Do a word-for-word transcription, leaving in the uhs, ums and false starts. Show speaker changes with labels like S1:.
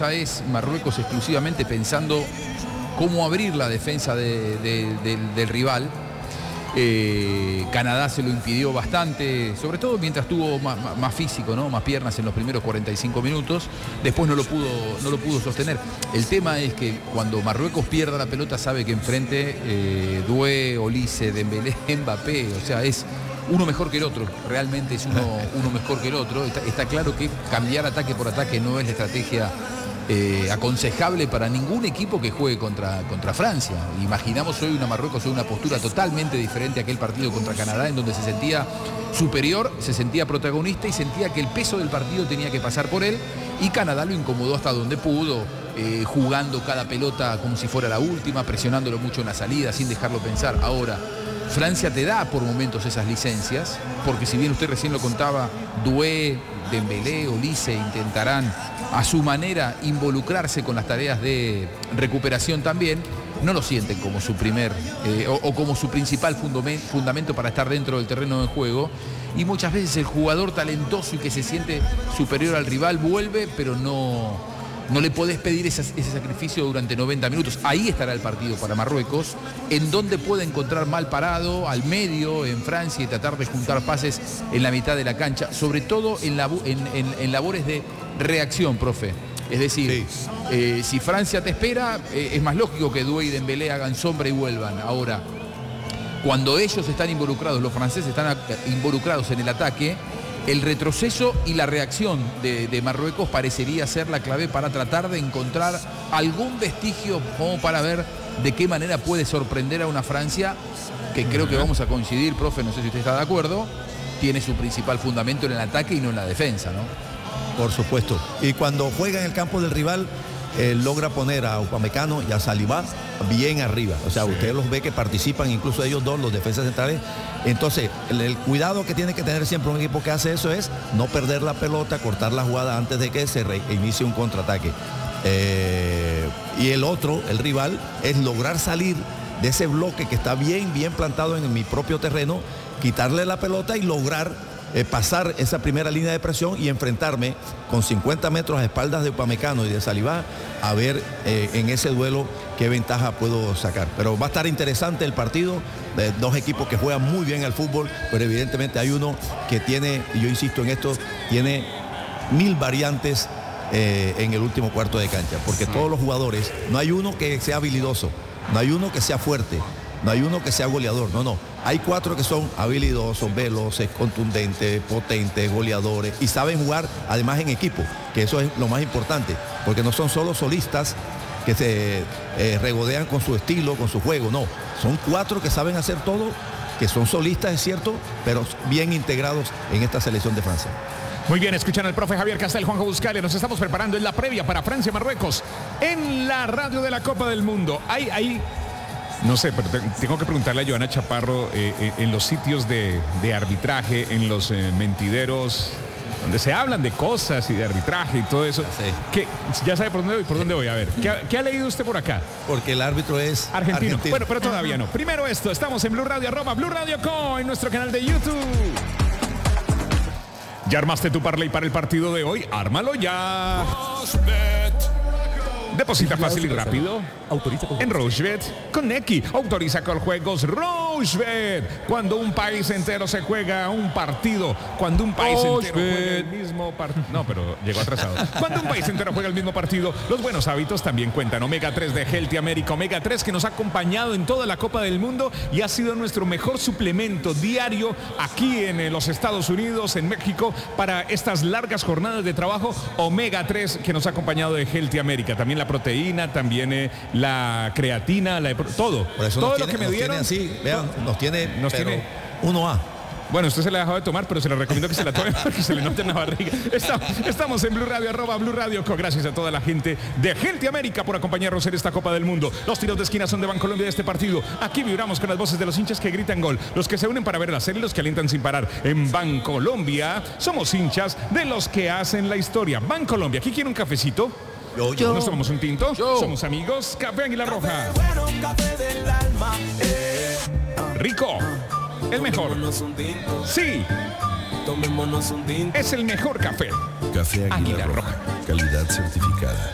S1: es Marruecos exclusivamente pensando cómo abrir la defensa de, de, de, del rival. Eh, Canadá se lo impidió bastante, sobre todo mientras tuvo más, más físico, ¿no? Más piernas en los primeros cuarenta y cinco minutos. Después no lo pudo, no lo pudo sostener. El tema es que cuando Marruecos pierda la pelota sabe que enfrente eh, Doué, Olise, Dembélé, Mbappé, o sea, es uno mejor que el otro. Realmente es uno, uno mejor que el otro. Está, está claro que cambiar ataque por ataque no es la estrategia Eh, aconsejable para ningún equipo que juegue contra, contra Francia. Imaginamos hoy una Marruecos en una postura totalmente diferente a aquel partido contra Canadá, en donde se sentía superior, se sentía protagonista y sentía que el peso del partido tenía que pasar por él, y Canadá lo incomodó hasta donde pudo, eh, jugando cada pelota como si fuera la última, presionándolo mucho en la salida sin dejarlo pensar. Ahora, Francia te da por momentos esas licencias, porque si bien usted recién lo contaba, Doué, Dembélé, Olise intentarán a su manera involucrarse con las tareas de recuperación también, no lo sienten como su primer eh, o, o como su principal fundamento para estar dentro del terreno de juego, y muchas veces el jugador talentoso y que se siente superior al rival vuelve, pero no... No le podés pedir ese, ese sacrificio durante noventa minutos. Ahí estará el partido para Marruecos, en donde puede encontrar mal parado, al medio, en Francia, y tratar de juntar pases en la mitad de la cancha, sobre todo en, la, en, en, en labores de reacción, profe. Es decir, sí. eh, si Francia te espera, eh, es más lógico que Doué y Dembélé hagan sombra y vuelvan. Ahora, cuando ellos están involucrados, los franceses están involucrados en el ataque, el retroceso y la reacción de, de Marruecos parecería ser la clave para tratar de encontrar algún vestigio como para ver de qué manera puede sorprender a una Francia que creo que vamos a coincidir, profe, no sé si usted está de acuerdo, tiene su principal fundamento en el ataque y no en la defensa, ¿no?
S2: Por supuesto. Y cuando juega en el campo del rival, eh, logra poner a Upamecano y a Saliba bien arriba. O sea, sí. Usted los ve que participan, incluso ellos dos, los defensas centrales. Entonces, el, el cuidado que tiene que tener siempre un equipo que hace eso es no perder la pelota, cortar la jugada antes de que se reinicie un contraataque. Eh, y el otro, el rival, es lograr salir de ese bloque que está bien, bien plantado en mi propio terreno, quitarle la pelota y lograr Eh, pasar esa primera línea de presión y enfrentarme con cincuenta metros a espaldas de Upamecano y de Saliba a ver eh, en ese duelo qué ventaja puedo sacar. Pero va a estar interesante el partido, de dos equipos que juegan muy bien al fútbol, pero evidentemente hay uno que tiene, y yo insisto en esto, tiene mil variantes eh, en el último cuarto de cancha, porque todos los jugadores, no hay uno que sea habilidoso, no hay uno que sea fuerte, no hay uno que sea goleador, no, no. Hay cuatro que son habilidosos, veloces, contundentes, potentes, goleadores, y saben jugar además en equipo, que eso es lo más importante, porque no son solo solistas que se eh, regodean con su estilo, con su juego, no. Son cuatro que saben hacer todo, que son solistas, es cierto, pero bien integrados en esta selección de Francia.
S3: Muy bien, escuchan al profe Javier Castel, Juanjo Buscalia. Nos estamos preparando en la previa para Francia-Marruecos en la radio de la Copa del Mundo. Hay, hay... No sé, pero tengo que preguntarle a Joana Chaparro, eh, eh, en los sitios de, de arbitraje, en los eh, mentideros, donde se hablan de cosas y de arbitraje y todo eso. Sí. ¿Qué, ya sabe por dónde voy, por dónde voy. A ver, ¿qué, ¿qué ha leído usted por acá?
S2: Porque el árbitro es
S3: argentino.
S2: argentino.
S3: Bueno, pero todavía no. Primero esto, estamos en Blue Radio, arroba Blue Radio Co, en nuestro canal de YouTube. ¿Ya armaste tu parlay para el partido de hoy? ¡Ármalo ya! Deposita fácil y rápido. Autoriza con en Rochebet con Neki. Autoriza con juegos Rochebet. Cuando un país entero se juega un partido, cuando un país Rochebet. entero juega el mismo partido. No, pero llegó atrasado. Cuando un país entero juega el mismo partido, los buenos hábitos también cuentan. Omega tres de Healthy America. Omega tres que nos ha acompañado en toda la Copa del Mundo y ha sido nuestro mejor suplemento diario aquí en los Estados Unidos, en México, para estas largas jornadas de trabajo. Omega tres que nos ha acompañado de Healthy America. También la proteína, también eh, la creatina, la, todo.
S2: Por eso todo lo tiene, que me dieron. Así, vean, nos tiene,
S3: nos tiene
S2: uno A.
S3: Bueno, usted se la ha dejado de tomar, pero se le recomiendo que se la tome porque se le note en la barriga. Estamos, estamos en Blue Radio, arroba Blue Radio Co. Gracias a toda la gente de Healthy America por acompañarnos en esta Copa del Mundo. Los tiros de esquina son de Bancolombia de este partido. Aquí vibramos con las voces de los hinchas que gritan gol, los que se unen para ver la serie y los que alientan sin parar. En Bancolombia somos hinchas de los que hacen la historia. Bancolombia, ¿aquí quiere un cafecito?
S2: Yo, yo.
S3: ¿Nos tomamos un tinto?
S2: Yo.
S3: Somos amigos. Café Águila Roja.
S4: Bueno, café del alma. Eh.
S3: Rico. El mejor. Sí.
S4: Tomémonos un tinto.
S3: Es el mejor café.
S5: Café Águila, Águila Roja. Roja. Calidad certificada.